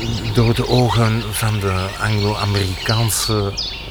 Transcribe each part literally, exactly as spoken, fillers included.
door de ogen van de Anglo-Amerikaanse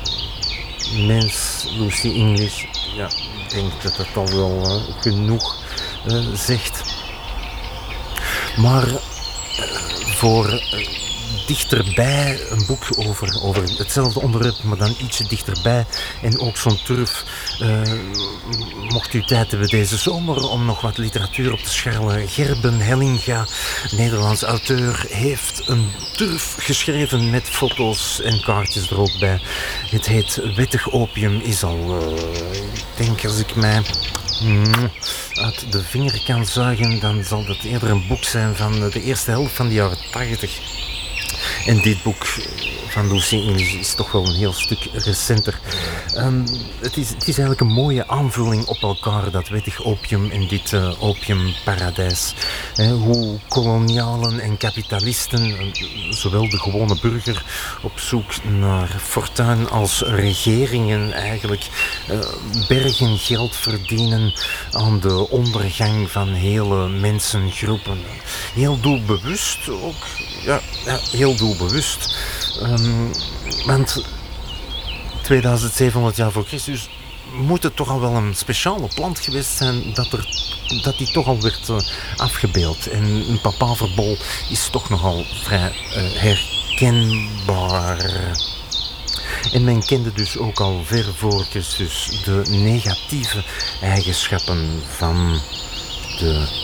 mens, Lucy English, ja, ik denk dat dat al wel uh, genoeg uh, zegt. Maar uh, voor uh, dichterbij een boek over, over hetzelfde onderwerp, maar dan ietsje dichterbij en ook zo'n turf. Uh, mocht u tijd hebben deze zomer om nog wat literatuur op te scharrelen. Gerben Hellinga, Nederlands auteur, heeft een turf geschreven met foto's en kaartjes er ook bij. Het heet Wettig Opium, is al, uh, ik denk als ik mij mm, uit de vinger kan zuigen, dan zal dat eerder een boek zijn van de eerste helft van de jaren tachtig. En dit boek van Lucy English is toch wel een heel stuk recenter. Um, het, is, het is eigenlijk een mooie aanvulling op elkaar, dat wettig opium en dit uh, opiumparadijs. He, hoe kolonialen en kapitalisten, zowel de gewone burger, op zoek naar fortuin als regeringen eigenlijk uh, bergen geld verdienen aan de ondergang van hele mensengroepen. Heel doelbewust ook. Ja, ja, heel doelbewust. Um, want tweeduizend zevenhonderd jaar voor Christus moet het toch al wel een speciale plant geweest zijn dat, er, dat die toch al werd uh, afgebeeld. En een papaverbol is toch nogal vrij uh, herkenbaar. En men kende dus ook al ver voor Christus de negatieve eigenschappen van de